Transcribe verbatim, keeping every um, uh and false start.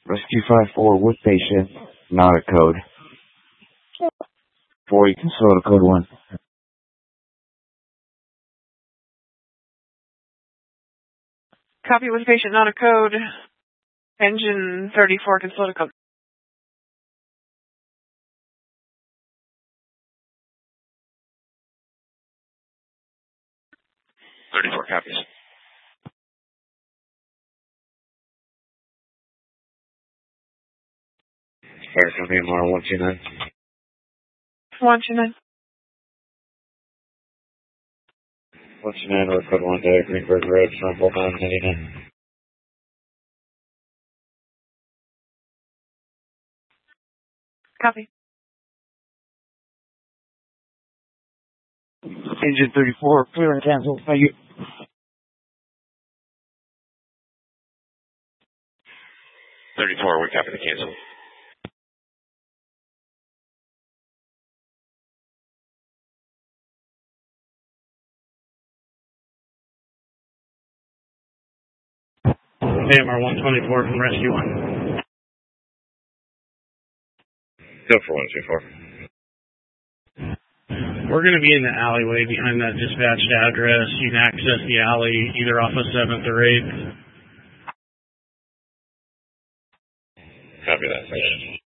Rescue five four with patient, not a code. four, you can slow to code one. Copy with patient, not a code. Engine thirty-four, can slow to code. thirty-four copies. Fire Company M R one two nine. one two nine. one two nine, or code one to Greenberg Road, from Bolton ninety-nine. Copy. Engine thirty-four, clear and cancel. Thank you. thirty-four, we copy the cancel. M R one twenty-four from Rescue one. Go for one two four. We're going to be in the alleyway behind that dispatched address. You can access the alley either off of seventh or eighth. Copy that. Thanks.